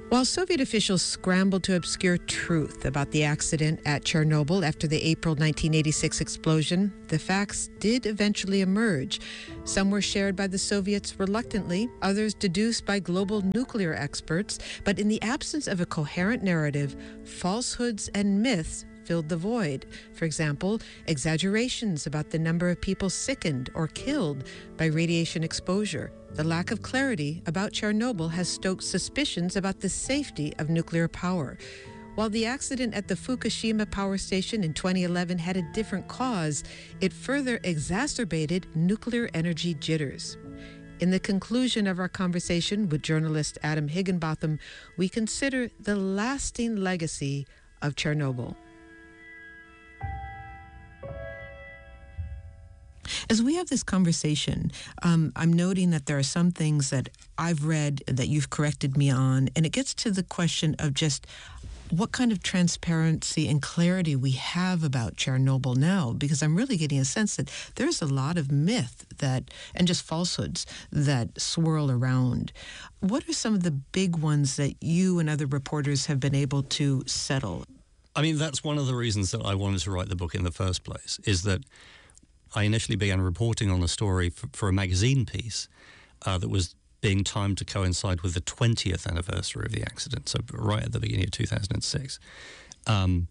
While Soviet officials scrambled to obscure truth about the accident at Chernobyl after the April 1986 explosion, the facts did eventually emerge. Some were shared by the Soviets reluctantly, others deduced by global nuclear experts. But in the absence of a coherent narrative, falsehoods and myths filled the void. For example, exaggerations about the number of people sickened or killed by radiation exposure. The lack of clarity about Chernobyl has stoked suspicions about the safety of nuclear power. While the accident at the Fukushima power station in 2011 had a different cause, it further exacerbated nuclear energy jitters. In the conclusion of our conversation with journalist Adam Higginbotham, we consider the lasting legacy of Chernobyl. As we have this conversation, I'm noting that there are some things that I've read that you've corrected me on, and it gets to the question of just what kind of transparency and clarity we have about Chernobyl now, because I'm really getting a sense that there's a lot of myth and just falsehoods that swirl around. What are some of the big ones that you and other reporters have been able to settle? I mean, that's one of the reasons that I wanted to write the book in the first place, is that I initially began reporting on the story for a magazine piece that was being timed to coincide with the 20th anniversary of the accident, so right at the beginning of 2006. And,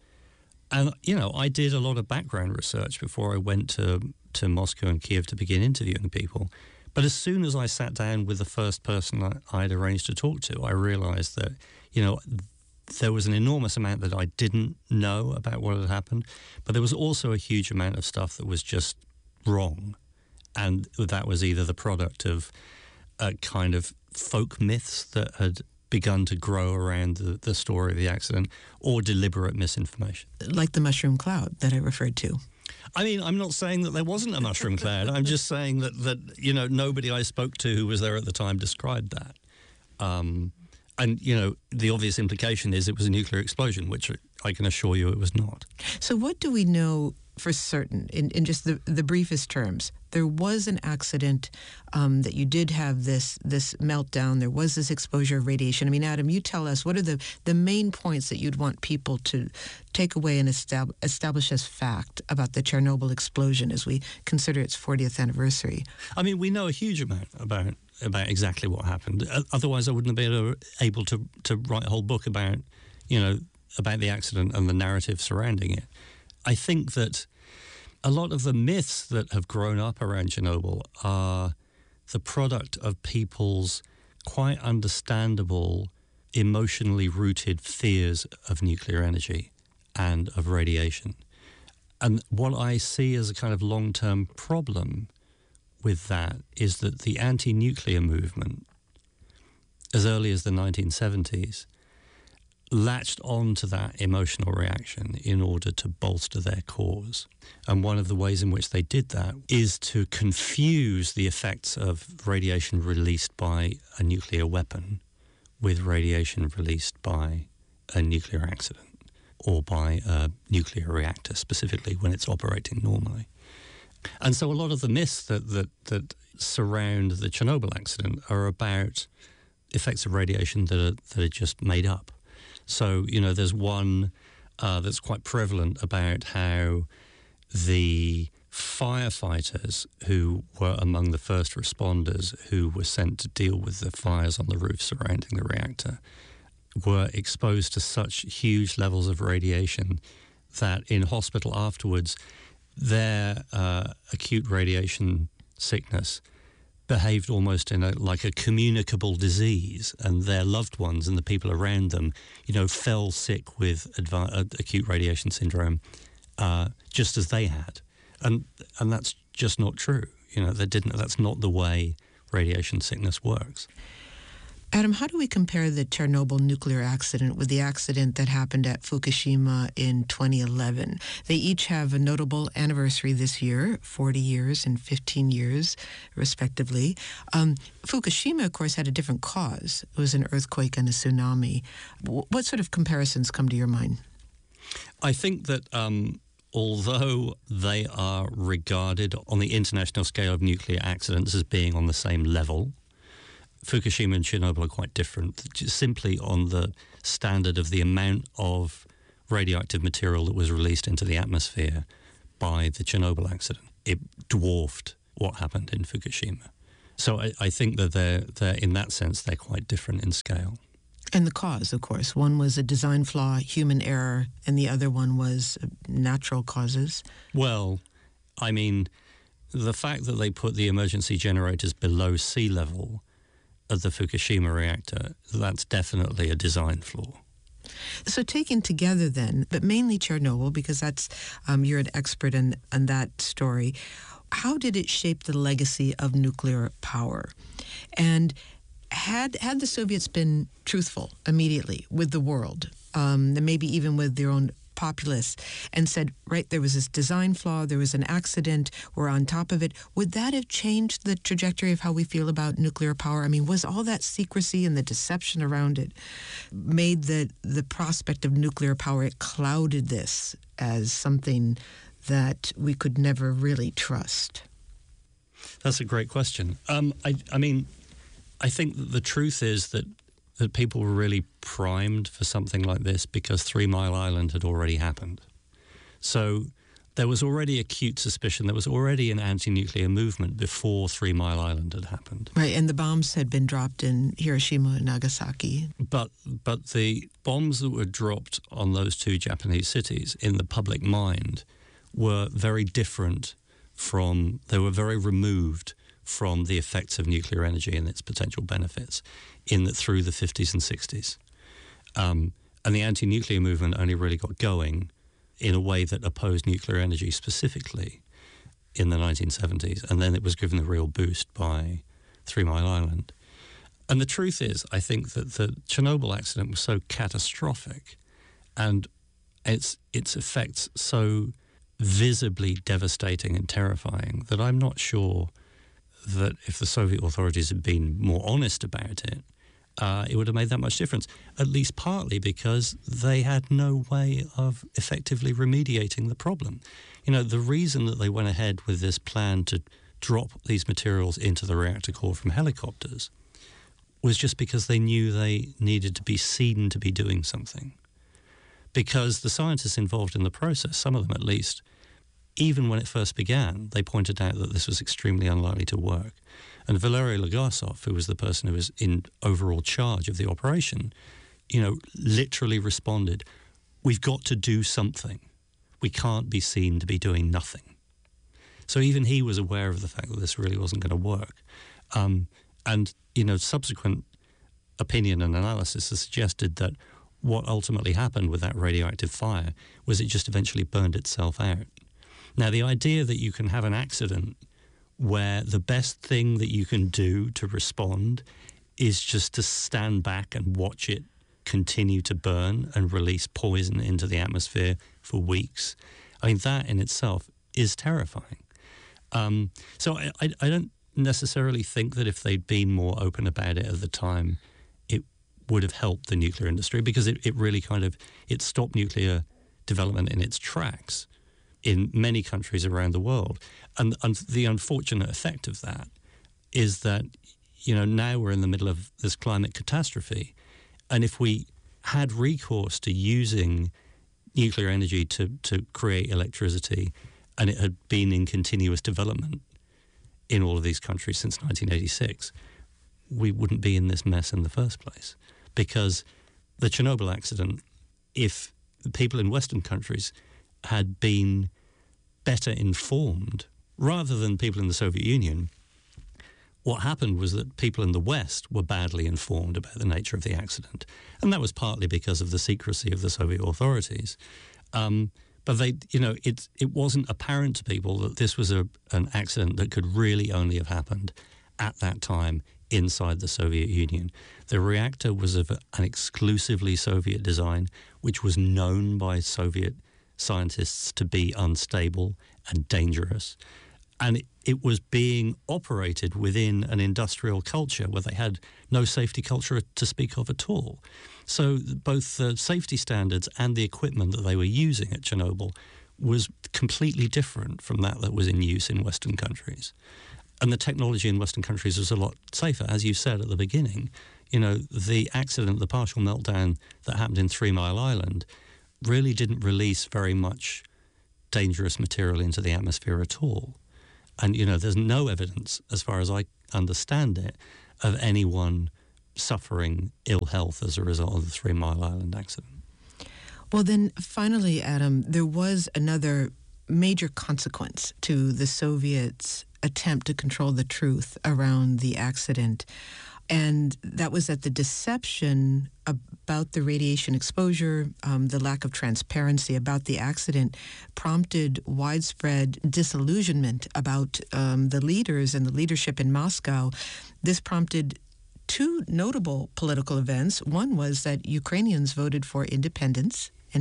I did a lot of background research before I went to Moscow and Kiev to begin interviewing people. But as soon as I sat down with the first person I'd arranged to talk to, I realized that, there was an enormous amount that I didn't know about what had happened, but there was also a huge amount of stuff that was just wrong. And that was either the product of a kind of folk myths that had begun to grow around the story of the accident, or deliberate misinformation. Like the mushroom cloud that I referred to. I mean, I'm not saying that there wasn't a mushroom cloud. I'm just saying that nobody I spoke to who was there at the time described that. And, the obvious implication is it was a nuclear explosion, which I can assure you it was not. So what do we know for certain, in just the briefest terms? There was an accident, that you did have this meltdown. There was this exposure of radiation. I mean, Adam, you tell us, what are the main points that you'd want people to take away and establish as fact about the Chernobyl explosion as we consider its 40th anniversary? I mean, we know a huge amount about exactly what happened. Otherwise, I wouldn't have been able to write a whole book about the accident and the narrative surrounding it. I think that a lot of the myths that have grown up around Chernobyl are the product of people's quite understandable, emotionally rooted fears of nuclear energy and of radiation. And what I see as a kind of long-term problem with that is that the anti-nuclear movement, as early as the 1970s, latched on to that emotional reaction in order to bolster their cause. And one of the ways in which they did that is to confuse the effects of radiation released by a nuclear weapon with radiation released by a nuclear accident or by a nuclear reactor, specifically when it's operating normally. And so a lot of the myths that surround the Chernobyl accident are about effects of radiation that are just made up. So, there's one that's quite prevalent about how the firefighters who were among the first responders who were sent to deal with the fires on the roof surrounding the reactor were exposed to such huge levels of radiation that in hospital afterwards, their acute radiation sickness behaved almost in like a communicable disease, and their loved ones and the people around them, fell sick with acute radiation syndrome, just as they had, and that's just not true. That's not the way radiation sickness works. Adam, how do we compare the Chernobyl nuclear accident with the accident that happened at Fukushima in 2011? They each have a notable anniversary this year, 40 years and 15 years, respectively. Fukushima, of course, had a different cause. It was an earthquake and a tsunami. What sort of comparisons come to your mind? I think that although they are regarded on the international scale of nuclear accidents as being on the same level, Fukushima and Chernobyl are quite different, just simply on the standard of the amount of radioactive material that was released into the atmosphere by the Chernobyl accident. It dwarfed what happened in Fukushima. So I think that they're in that sense, they're quite different in scale. And the cause, of course. One was a design flaw, human error, and the other one was natural causes. Well, I mean, the fact that they put the emergency generators below sea level at the Fukushima reactor, that's definitely a design flaw. So taken together then, but mainly Chernobyl, because that's you're an expert in that story, how did it shape the legacy of nuclear power? And had the Soviets been truthful immediately with the world, and maybe even with their own populace, and said, right, there was this design flaw, there was an accident, we're on top of it, would that have changed the trajectory of how we feel about nuclear power? I mean, was all that secrecy and the deception around it made the prospect of nuclear power, it clouded this as something that we could never really trust? That's a great question. I mean, I think that the truth is that people were really primed for something like this because 3 Mile Island had already happened. So there was already acute suspicion. There was already an anti-nuclear movement before 3 Mile Island had happened. Right, and the bombs had been dropped in Hiroshima and Nagasaki. But the bombs that were dropped on those two Japanese cities in the public mind were very different they were very removed from the effects of nuclear energy and its potential benefits through the 50s and 60s. And the anti-nuclear movement only really got going in a way that opposed nuclear energy specifically in the 1970s. And then it was given a real boost by 3 Mile Island. And the truth is, I think that the Chernobyl accident was so catastrophic and its effects so visibly devastating and terrifying that I'm not sure that if the Soviet authorities had been more honest about it, it would have made that much difference, at least partly because they had no way of effectively remediating the problem. You know, the reason that they went ahead with this plan to drop these materials into the reactor core from helicopters was just because they knew they needed to be seen to be doing something. Because the scientists involved in the process, some of them at least, even when it first began, they pointed out that this was extremely unlikely to work. And Valery Legasov, who was the person who was in overall charge of the operation, literally responded, "We've got to do something. We can't be seen to be doing nothing." So even he was aware of the fact that this really wasn't going to work. And subsequent opinion and analysis has suggested that what ultimately happened with that radioactive fire was it just eventually burned itself out. Now, the idea that you can have an accident where the best thing that you can do to respond is just to stand back and watch it continue to burn and release poison into the atmosphere for weeks, I mean, that in itself is terrifying. So I don't necessarily think that if they'd been more open about it at the time, it would have helped the nuclear industry, because it really it stopped nuclear development in its tracks in many countries around the world. And the unfortunate effect of that is that, now we're in the middle of this climate catastrophe. And if we had recourse to using nuclear energy to create electricity, and it had been in continuous development in all of these countries since 1986, we wouldn't be in this mess in the first place. Because the Chernobyl accident, if the people in Western countries had been better informed, rather than people in the Soviet Union, what happened was that people in the West were badly informed about the nature of the accident. And that was partly because of the secrecy of the Soviet authorities. But it wasn't apparent to people that this was an accident that could really only have happened at that time inside the Soviet Union. The reactor was of an exclusively Soviet design, which was known by Soviet scientists to be unstable and dangerous. And it was being operated within an industrial culture where they had no safety culture to speak of at all. So both the safety standards and the equipment that they were using at Chernobyl was completely different from that was in use in Western countries. And the technology in Western countries was a lot safer. As you said at the beginning, the accident, the partial meltdown that happened in 3 Mile Island really didn't release very much dangerous material into the atmosphere at all. And, there's no evidence, as far as I understand it, of anyone suffering ill health as a result of the 3 Mile Island accident. Well, then finally, Adam, there was another major consequence to the Soviets' attempt to control the truth around the accident. And that was that the deception about the radiation exposure, the lack of transparency about the accident, prompted widespread disillusionment about the leaders and the leadership in Moscow. This prompted two notable political events. One was that Ukrainians voted for independence in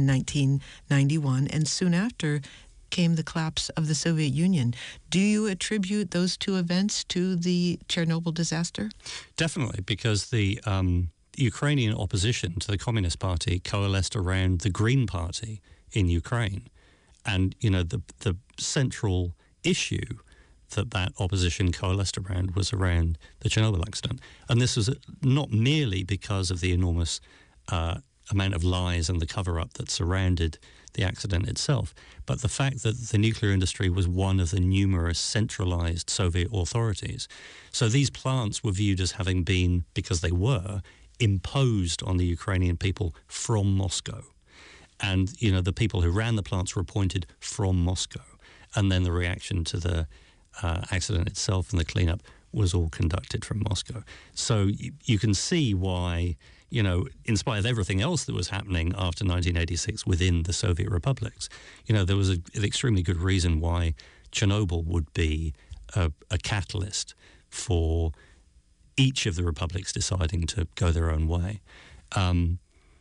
1991, and soon after came the collapse of the Soviet Union. Do you attribute those two events to the Chernobyl disaster? Definitely, because the Ukrainian opposition to the Communist Party coalesced around the Green Party in Ukraine. And, the central issue that opposition coalesced around was around the Chernobyl accident. And this was not merely because of the enormous amount of lies and the cover-up that surrounded the accident itself, but the fact that the nuclear industry was one of the numerous centralized Soviet authorities. So these plants were viewed as having been, because they were, imposed on the Ukrainian people from Moscow. And, the people who ran the plants were appointed from Moscow. And then the reaction to the accident itself and the cleanup was all conducted from Moscow. So you can see why, in spite of everything else that was happening after 1986 within the Soviet republics, there was an extremely good reason why Chernobyl would be a catalyst for each of the republics deciding to go their own way. And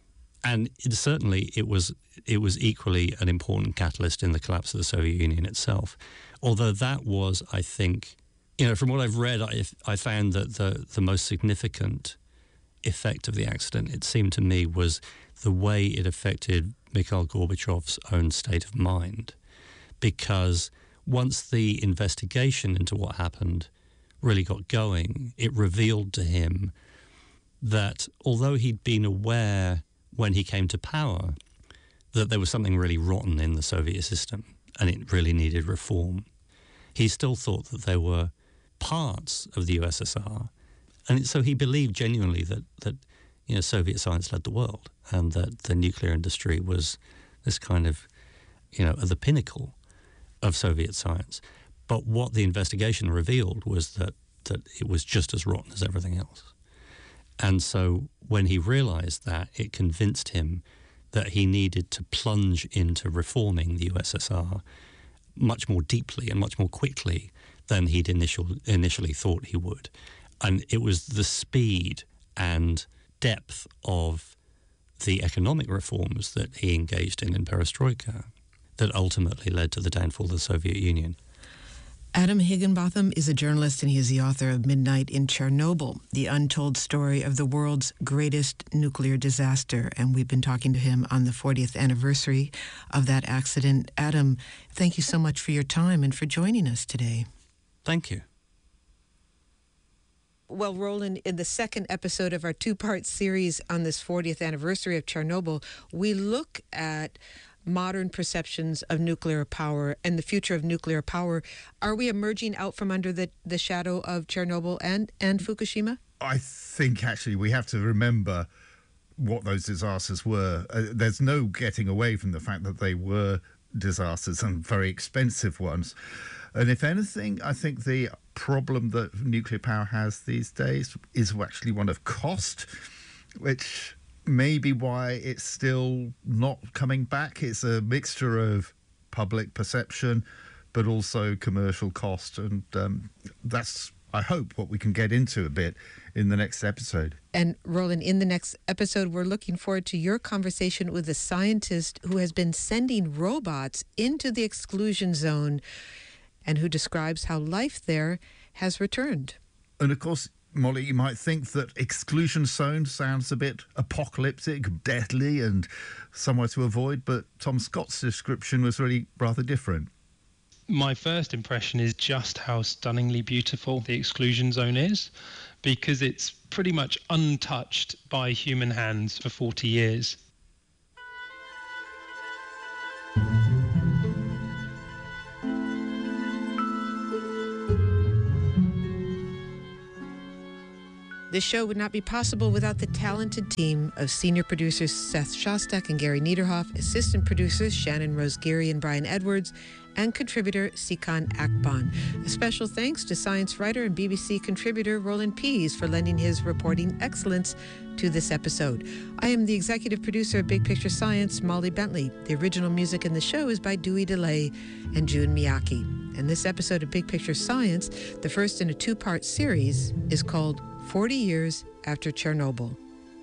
it was equally an important catalyst in the collapse of the Soviet Union itself. Although that was, I think, from what I've read, I found that the most significant effect of the accident, it seemed to me, was the way it affected Mikhail Gorbachev's own state of mind. Because once the investigation into what happened really got going, it revealed to him that although he'd been aware when he came to power that there was something really rotten in the Soviet system and it really needed reform, he still thought that there were parts of the USSR. And so he believed genuinely that Soviet science led the world and that the nuclear industry was this kind of, at the pinnacle of Soviet science. But what the investigation revealed was that it was just as rotten as everything else. And so when he realized that, it convinced him that he needed to plunge into reforming the USSR much more deeply and much more quickly than he'd initially thought he would. And it was the speed and depth of the economic reforms that he engaged in perestroika that ultimately led to the downfall of the Soviet Union. Adam Higginbotham is a journalist, and he is the author of Midnight in Chernobyl, the untold story of the world's greatest nuclear disaster. And we've been talking to him on the 40th anniversary of that accident. Adam, thank you so much for your time and for joining us today. Thank you. Well, Roland, in the second episode of our two-part series on this 40th anniversary of Chernobyl, we look at modern perceptions of nuclear power and the future of nuclear power. Are we emerging out from under the shadow of Chernobyl and Fukushima? I think actually we have to remember what those disasters were. There's no getting away from the fact that they were disasters and very expensive ones. And if anything, I think the problem that nuclear power has these days is actually one of cost, which may be why it's still not coming back. It's a mixture of public perception, but also commercial cost. And that's, I hope, what we can get into a bit in the next episode. And Roland, in the next episode, we're looking forward to your conversation with a scientist who has been sending robots into the exclusion zone and who describes how life there has returned. And of course, Molly, you might think that exclusion zone sounds a bit apocalyptic, deadly, and somewhere to avoid, but Tom Scott's description was really rather different. My first impression is just how stunningly beautiful the exclusion zone is, because it's pretty much untouched by human hands for 40 years. This show would not be possible without the talented team of senior producers Seth Shostak and Gary Niederhoff, assistant producers Shannon Rose Geary and Brian Edwards, and contributor Sikan Akban. A special thanks to science writer and BBC contributor Roland Pease for lending his reporting excellence to this episode. I am the executive producer of Big Picture Science, Molly Bentley. The original music in the show is by Dewey DeLay and June Miyake. And this episode of Big Picture Science, the first in a two-part series, is called 40 Years After Chernobyl.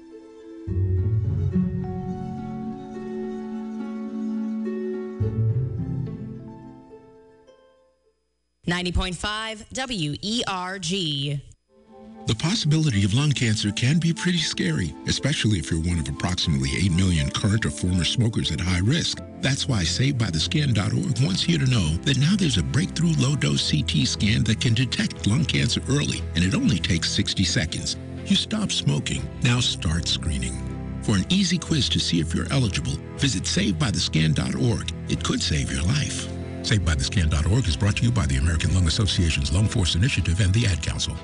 .5 WERG. The possibility of lung cancer can be pretty scary, especially if you're one of approximately 8 million current or former smokers at high risk. That's why SaveByTheScan.org wants you to know that now there's a breakthrough low-dose CT scan that can detect lung cancer early, and it only takes 60 seconds. You stop smoking, now start screening. For an easy quiz to see if you're eligible, visit SaveByTheScan.org. It could save your life. SaveByTheScan.org is brought to you by the American Lung Association's Lung Force Initiative and the Ad Council.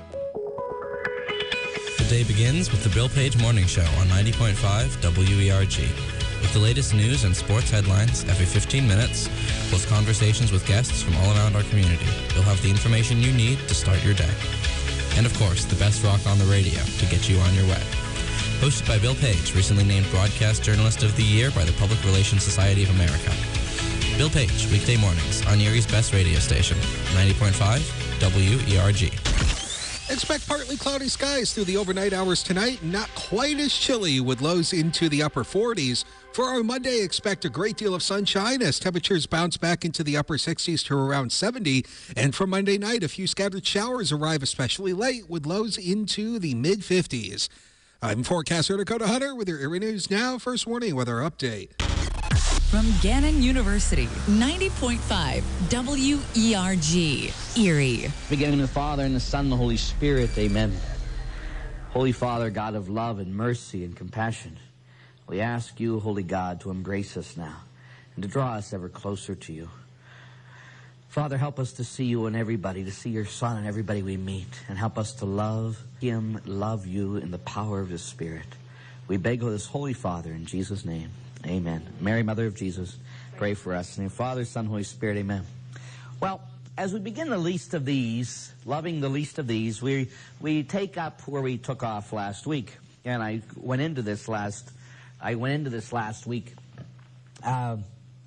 The day begins with the Bill Page Morning Show on 90.5 WERG. With the latest news and sports headlines every 15 minutes, plus conversations with guests from all around our community, you'll have the information you need to start your day. And of course, the best rock on the radio to get you on your way. Hosted by Bill Page, recently named Broadcast Journalist of the Year by the Public Relations Society of America. Bill Page, weekday mornings on Erie's best radio station, 90.5 WERG. Expect partly cloudy skies through the overnight hours tonight. Not quite as chilly with lows into the upper 40s. For our Monday, expect a great deal of sunshine as temperatures bounce back into the upper 60s to around 70. And for Monday night, a few scattered showers arrive especially late with lows into the mid-50s. I'm forecaster Dakota Hunter with your Erie News Now First Warning Weather Update. From Gannon University, 90.5 WERG, Erie. Beginning in the Father, and the Son, and the Holy Spirit, amen. Holy Father, God of love and mercy and compassion, we ask you, Holy God, to embrace us now and to draw us ever closer to you. Father, help us to see you in everybody, to see your Son in everybody we meet, and help us to love him, love you in the power of his Spirit. We beg of this Holy Father in Jesus' name. Amen. Mary, Mother of Jesus, pray for us. In the name of Father, Son, Holy Spirit, amen. Well, as we begin the least of these, loving the least of these, we take up where we took off last week. And I went into this last week. And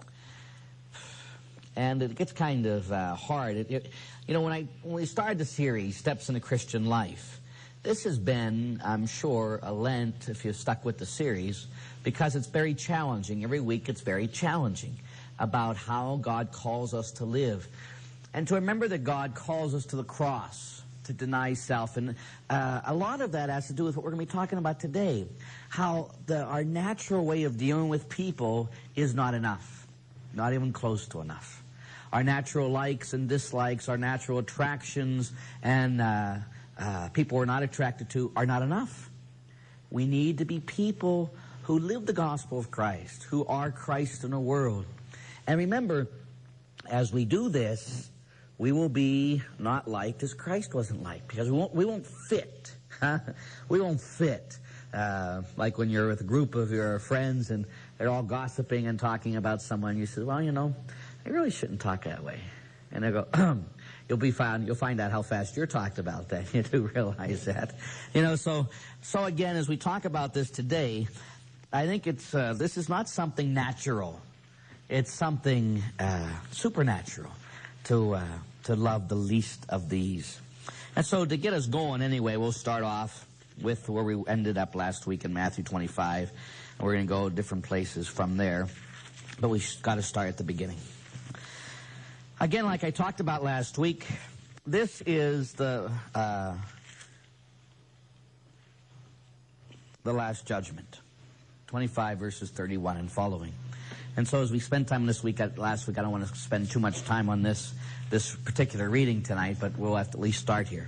it gets kind of hard. When we started the series, Steps in the Christian Life, this has been, I'm sure, a Lent, if you stuck with the series, because it's very challenging. Every week it's very challenging about how God calls us to live. And to remember that God calls us to the cross, to deny self. And a lot of that has to do with what we're going to be talking about today. How our natural way of dealing with people is not enough. Not even close to enough. Our natural likes and dislikes, our natural attractions, and people we're not attracted to are not enough. We need to be people who live the gospel of Christ, who are Christ in the world. And remember, as we do this, we will be not liked as Christ wasn't liked, because we won't fit. We won't fit. Like when you're with a group of your friends and they're all gossiping and talking about someone, you say, well, I really shouldn't talk that way. And they go, you'll find out how fast you're talked about then. You do realize that. So again, as we talk about this today, I think this is not something natural. It's something supernatural to love the least of these. And so to get us going anyway, we'll start off with where we ended up last week in Matthew 25. And we're going to go different places from there. But we've got to start at the beginning. Again, like I talked about last week, this is the Last Judgment. 25 verses 31 and following. And so as we spend time this week, last week, I don't want to spend too much time on this particular reading tonight, but we'll have to at least start here.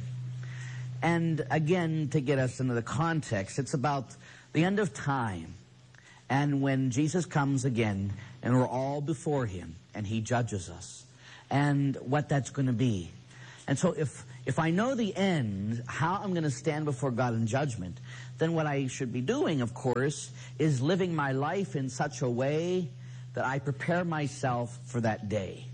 And again, to get us into the context, it's about the end of time. And when Jesus comes again, and we're all before him, and he judges us, and what that's going to be. And so if I know the end, how I'm going to stand before God in judgment, then what I should be doing, of course, is living my life in such a way that I prepare myself for that day.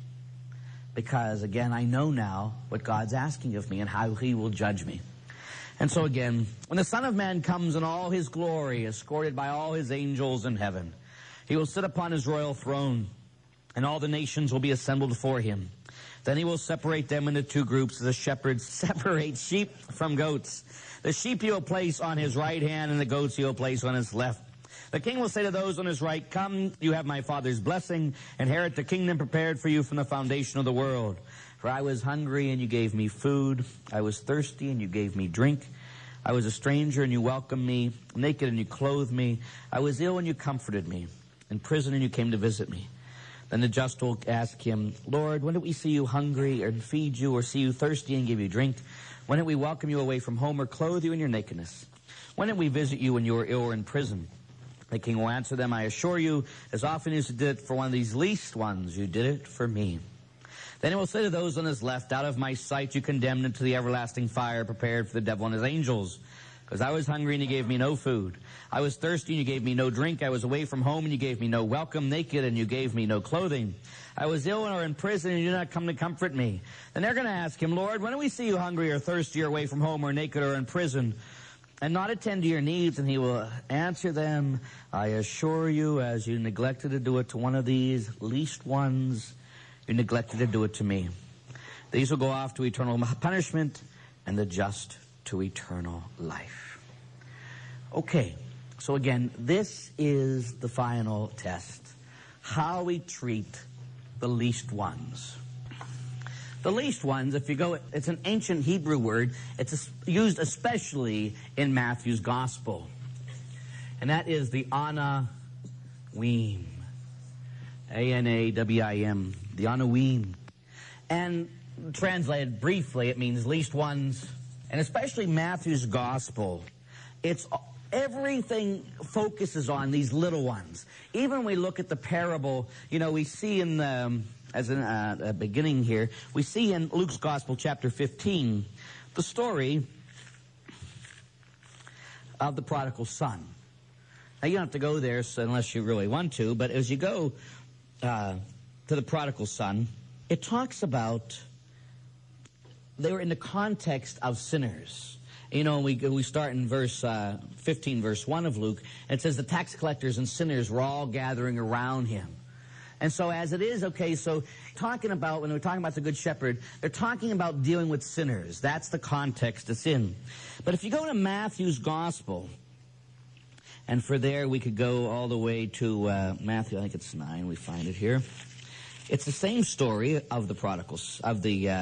Because, again, I know now what God's asking of me and how he will judge me. And so again, when the Son of Man comes in all his glory, escorted by all his angels in heaven, he will sit upon his royal throne, and all the nations will be assembled before him. Then he will separate them into two groups, as a shepherd separates sheep from goats. The sheep he will place on his right hand, and the goats he will place on his left. The king will say to those on his right, "Come, you have my Father's blessing. Inherit the kingdom prepared for you from the foundation of the world. For I was hungry, and you gave me food. I was thirsty, and you gave me drink. I was a stranger, and you welcomed me. Naked, and you clothed me. I was ill, and you comforted me. In prison, and you came to visit me." Then the just will ask him, "Lord, when did we see you hungry, or feed you, or see you thirsty, and give you drink? When did we welcome you away from home, or clothe you in your nakedness? When did we visit you when you were ill or in prison?" The king will answer them, "I assure you, as often as you did it for one of these least ones, you did it for me." Then he will say to those on his left, "Out of my sight you condemned into the everlasting fire prepared for the devil and his angels. Because I was hungry and you gave me no food. I was thirsty and you gave me no drink. I was away from home and you gave me no welcome. Naked and you gave me no clothing. I was ill or in prison and you did not come to comfort me." Then they're going to ask him, "Lord, when do we see you hungry or thirsty or away from home or naked or in prison and not attend to your needs?" And he will answer them, "I assure you, as you neglected to do it to one of these least ones, you neglected to do it to me. These will go off to eternal punishment, and the just to eternal life." Okay, so again, this is the final test. How we treat the least ones. The least ones, if you go, it's an ancient Hebrew word. It's used especially in Matthew's gospel. And that is the Anawim. A-N-A-W-I-M. The Anawim. And translated briefly, it means least ones. And especially Matthew's gospel, everything focuses on these little ones. Even when we look at the parable, we see in the, as a beginning here, we see in Luke's gospel, chapter 15, the story of the prodigal son. Now, you don't have to go there unless you really want to, but as you go to the prodigal son, it talks about they were in the context of sinners. We start in verse 15, verse 1 of Luke, and it says the tax collectors and sinners were all gathering around him. And so as it is, okay, so when we're talking about the Good Shepherd, they're talking about dealing with sinners. That's the context it's in. But if you go to Matthew's Gospel, and for there we could go all the way to Matthew, I think it's 9, we find it here. It's the same story of the prodigals, of the...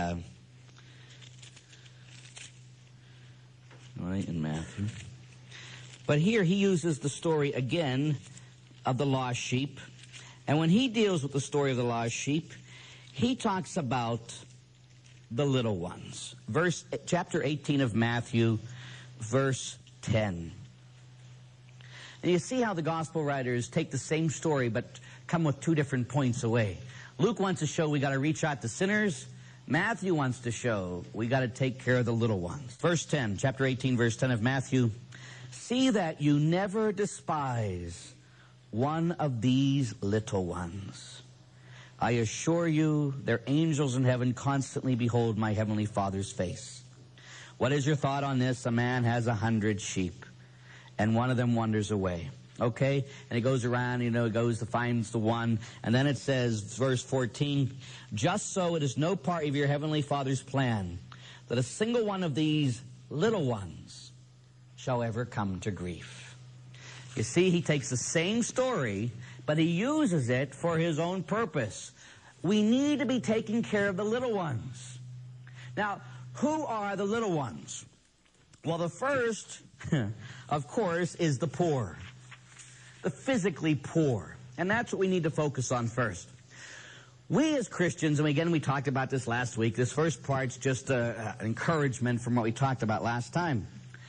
right, in Matthew. But here he uses the story again of the lost sheep. And when he deals with the story of the lost sheep, he talks about the little ones. Chapter 18 of Matthew, verse 10. And you see how the gospel writers take the same story but come with two different points away. Luke wants to show we got to reach out to sinners. Matthew wants to show we got to take care of the little ones. Verse 10, chapter 18, verse 10 of Matthew. "See that you never despise one of these little ones. I assure you, their angels in heaven constantly behold my heavenly Father's face. What is your thought on this? A man has 100 sheep, and one of them wanders away." Okay? And he goes around, he goes to finds the one. And then it says, verse 14, "Just so it is no part of your heavenly Father's plan that a single one of these little ones shall ever come to grief." You see, he takes the same story, but he uses it for his own purpose. We need to be taking care of the little ones. Now, who are the little ones? Well, the first, of course, is the poor. The physically poor. And that's what we need to focus on first. We as Christians, and again we talked about this last week, this first part's just an encouragement from what we talked about last time.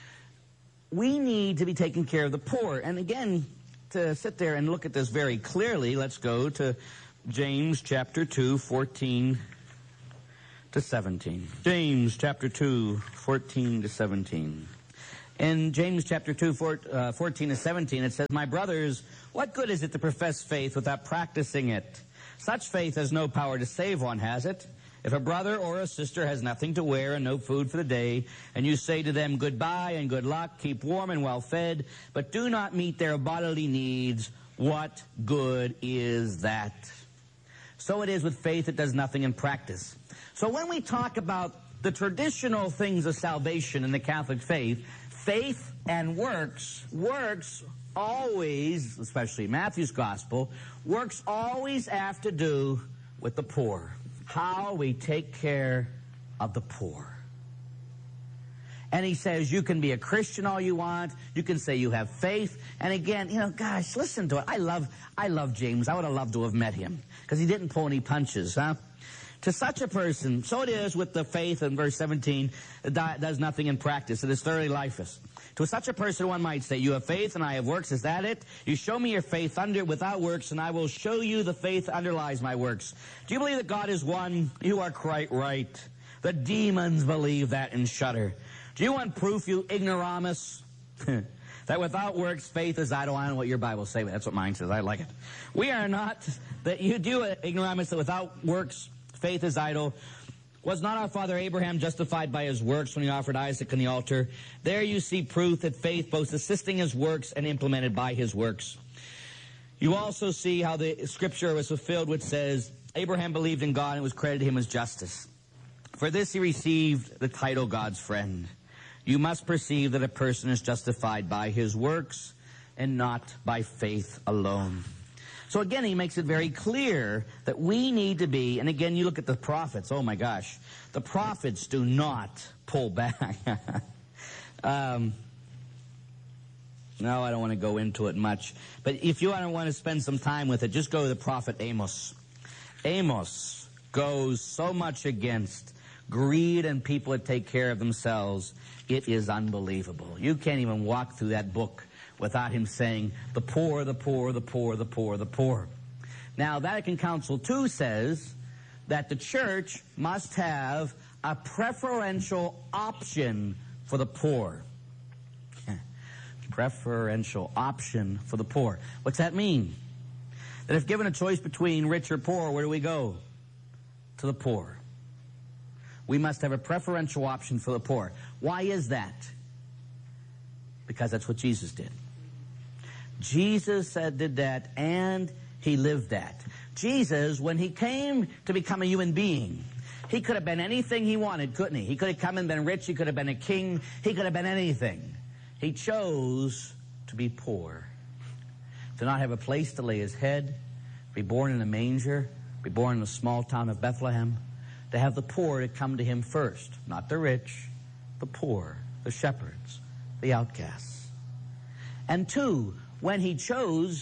We need to be taking care of the poor. And again, to sit there and look at this very clearly, let's go to James chapter 2, 14 to 17. James chapter 2, 14 to 17. In James chapter 2, 14 to 17, it says, "My brothers, what good is it to profess faith without practicing it? Such faith has no power to save one, has it? If a brother or a sister has nothing to wear and no food for the day, and you say to them, 'Goodbye and good luck, keep warm and well fed,' but do not meet their bodily needs, what good is that? So it is with faith that does nothing in practice." So when we talk about the traditional things of salvation in the Catholic faith, faith and works always, especially Matthew's gospel, works always have to do with the poor. How we take care of the poor. And he says you can be a Christian all you want. You can say you have faith. And again, gosh, listen to it. I love James. I would have loved to have met him because he didn't pull any punches, huh? To such a person, so it is with the faith in verse 17, that does nothing in practice. It is thoroughly lifeless. To such a person, one might say, "You have faith and I have works. Is that it? You show me your faith without works, and I will show you the faith that underlies my works. Do you believe that God is one? You are quite right. The demons believe that and shudder. Do you want proof, you ignoramus? That without works, faith is idle." I don't know what your Bible says, but that's what mine says. I like it. "We are not, that you do ignoramus, that without works, faith is idle. Was not our father Abraham justified by his works when he offered Isaac on the altar? There you see proof that faith both assisting his works and implemented by his works. You also see how the scripture was fulfilled which says, Abraham believed in God and it was credited him as justice. For this he received the title God's friend. You must perceive that a person is justified by his works and not by faith alone." So again, he makes it very clear that we need to be, and again, you look at the prophets, oh my gosh, the prophets do not pull back. No, I don't want to go into it much. But if you want to spend some time with it, just go to the prophet Amos. Amos goes so much against greed and people that take care of themselves. It is unbelievable. You can't even walk through that book without him saying, the poor, the poor, the poor, the poor, the poor. Now, Vatican Council II says that the church must have a preferential option for the poor. Preferential option for the poor. What's that mean? That if given a choice between rich or poor, where do we go? To the poor. We must have a preferential option for the poor. Why is that? Because that's what Jesus did. Jesus did that, and he lived that. Jesus, when he came to become a human being, he could have been anything he wanted, couldn't he? He could have come and been rich. He could have been a king. He could have been anything. He chose to be poor, to not have a place to lay his head, be born in a manger, be born in the small town of Bethlehem, to have the poor to come to him first, not the rich, the poor, the shepherds, the outcasts. And two, when he chose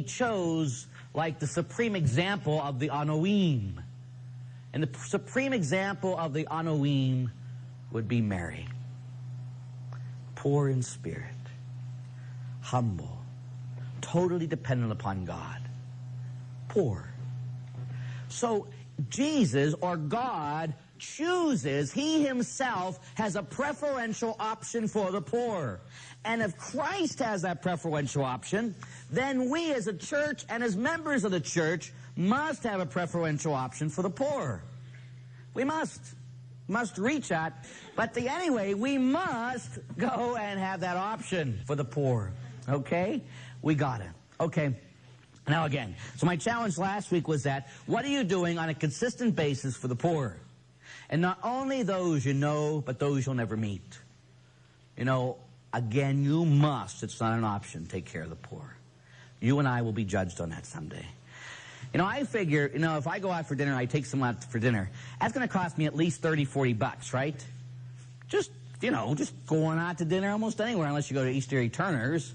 like the supreme example of the Anoim. And the supreme example of the Anoim would be Mary. Poor in spirit, humble, totally dependent upon God. Poor. So Jesus, or God, chooses, he himself has a preferential option for the poor. And if Christ has that preferential option, then we as a church and as members of the church must have a preferential option for the poor. We must reach out. But anyway, we must go and have that option for the poor. Okay? We got it. Okay. Now again, so my challenge last week was that, what are you doing on a consistent basis for the poor? And not only those you know, but those you'll never meet. You know, again, you must, it's not an option, take care of the poor. You and I will be judged on that someday. You know, I figure, you know, if I go out for dinner, I take someone out for dinner, that's going to cost me at least $30-40, right? Just, you know, just going out to dinner almost anywhere, unless you go to East Erie Turner's.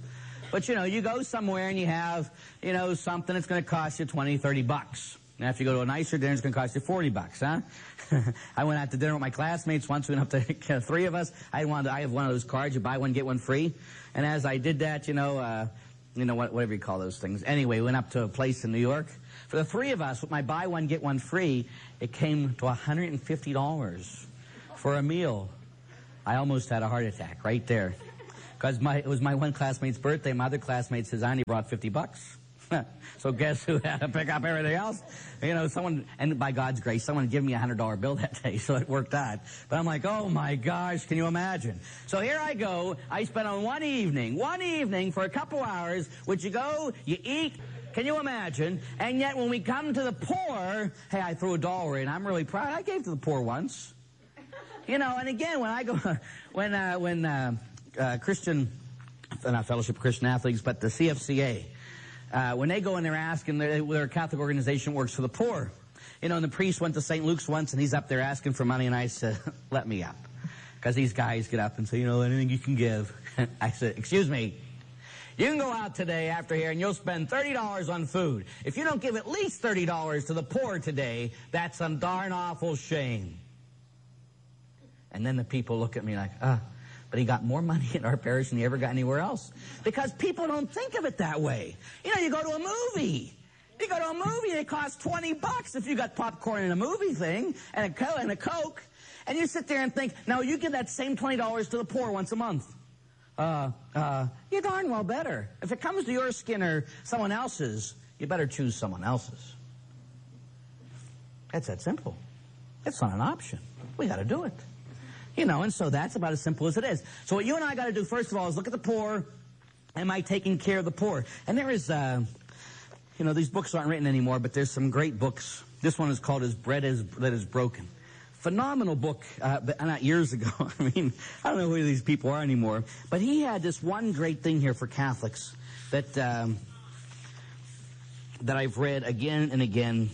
But, you go somewhere and you have, something that's going to cost you $20, $30. Now, if you go to a nicer dinner, it's going to cost you $40, huh? I went out to dinner with my classmates once. We went up to 3 of us. I have one of those cards. You buy one, get one free. And as I did that, whatever you call those things. Anyway, we went up to a place in New York. For the 3 of us, with my buy one, get one free, it came to $150 for a meal. I almost had a heart attack right there. Because it was my one classmate's birthday. My other classmate says, I only brought $50. So guess who had to pick up everything else? And by God's grace, someone gave me a $100 bill that day, so it worked out. But I'm like, oh my gosh, can you imagine? So here I go. I spent on one evening for a couple hours, which you go, you eat. Can you imagine? And yet when we come to the poor, hey, I threw $1 in. I'm really proud. I gave to the poor once. And again, when I go, when Christian, not Fellowship of Christian Athletes, but the CFCA, when they go in there asking, their Catholic organization works for the poor. And the priest went to St. Luke's once, and he's up there asking for money, and I said, let me up. Because these guys get up and say, anything you can give. I said, excuse me, you can go out today after here, and you'll spend $30 on food. If you don't give at least $30 to the poor today, that's a darn awful shame. And then the people look at me like, but he got more money in our parish than he ever got anywhere else. Because people don't think of it that way. You go to a movie. You go to a movie, it costs $20 if you got popcorn in a movie thing and a Coke. And you sit there and think, now you give that same $20 to the poor once a month. You darn well better. If it comes to your skin or someone else's, you better choose someone else's. It's that simple. It's not an option. We got to do it. And so that's about as simple as it is. So what you and I got to do, first of all, is look at the poor. Am I taking care of the poor? And there is, these books aren't written anymore, but there's some great books. This one is called As Bread That Is Broken. Phenomenal book, but not years ago. I don't know who these people are anymore. But he had this one great thing here for Catholics that I've read again and again.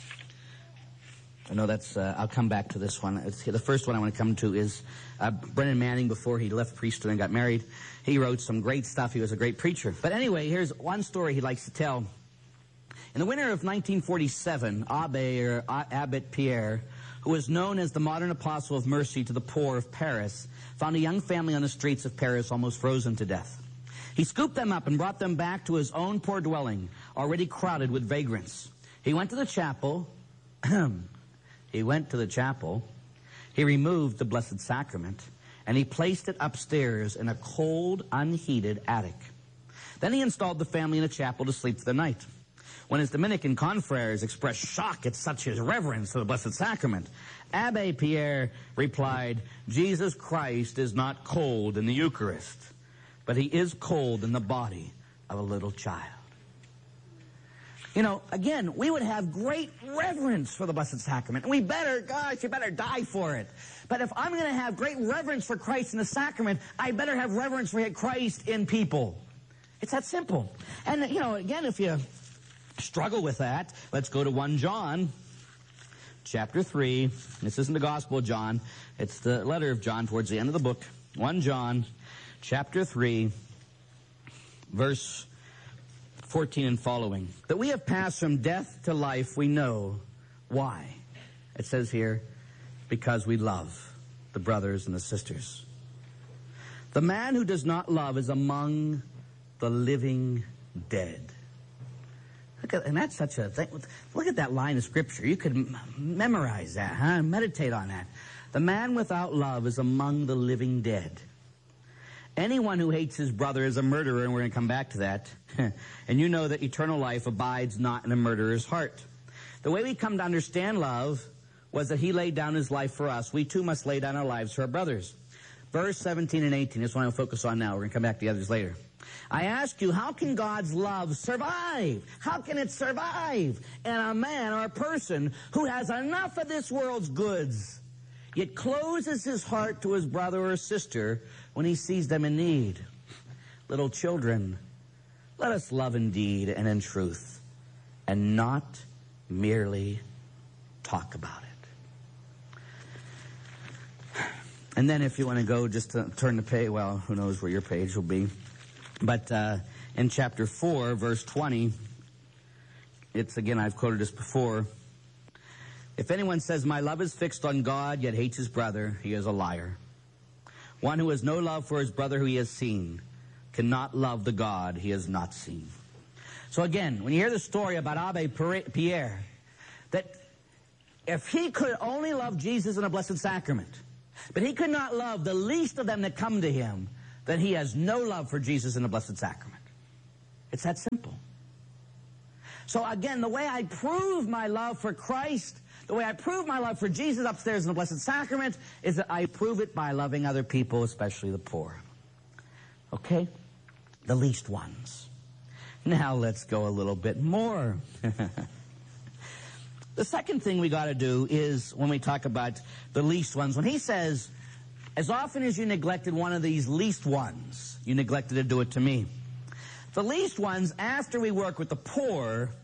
I know that's, I'll come back to this one. The first one I want to come to is Brennan Manning, before he left priesthood and got married. He wrote some great stuff. He was a great preacher. But anyway, here's one story he likes to tell. In the winter of 1947, Abbot Pierre, who was known as the modern apostle of mercy to the poor of Paris, found a young family on the streets of Paris almost frozen to death. He scooped them up and brought them back to his own poor dwelling, already crowded with vagrants. He went to the chapel. He removed the Blessed Sacrament, and he placed it upstairs in a cold, unheated attic. Then he installed the family in a chapel to sleep for the night. When his Dominican confreres expressed shock at such his reverence for the Blessed Sacrament, Abbé Pierre replied, Jesus Christ is not cold in the Eucharist, but he is cold in the body of a little child. Again, we would have great reverence for the Blessed Sacrament. And you better die for it. But if I'm going to have great reverence for Christ in the sacrament, I better have reverence for Christ in people. It's that simple. And, again, if you struggle with that, let's go to 1 John, chapter 3. This isn't the Gospel of John. It's the letter of John towards the end of the book. 1 John, chapter 3, verse 14 and following. That we have passed from death to life, we know. Why? It says here, because we love the brothers and the sisters. The man who does not love is among the living dead. And that's such a thing. Look at that line of Scripture. You could memorize that, huh? Meditate on that. The man without love is among the living dead. Anyone who hates his brother is a murderer, and we're going to come back to that. And you know that eternal life abides not in a murderer's heart. The way we come to understand love was that he laid down his life for us. We too must lay down our lives for our brothers. Verse 17 and 18 is what I'm going to focus on now. We're going to come back to the others later. I ask you, how can God's love survive? How can it survive in a man or a person who has enough of this world's goods, yet closes his heart to his brother or sister when he sees them in need? Little children, let us love in deed and in truth, and not merely talk about it. And then if you want to go just to turn the page, well, who knows where your page will be. But in chapter 4, verse 20. It's, again, I've quoted this before. If anyone says, my love is fixed on God, yet hates his brother, he is a liar. One who has no love for his brother who he has seen cannot love the God he has not seen. So again, when you hear the story about Abbe Pierre, that if he could only love Jesus in the Blessed Sacrament, but he could not love the least of them that come to him, then he has no love for Jesus in the Blessed Sacrament. It's that simple. So again, the way I prove my love for Christ, the way I prove my love for Jesus upstairs in the Blessed Sacrament, is that I prove it by loving other people, especially the poor. Okay? The least ones. Now let's go a little bit more. The second thing we got to do is, when we talk about the least ones, when he says, as often as you neglected one of these least ones, you neglected to do it to me. The least ones, after we work with the poor,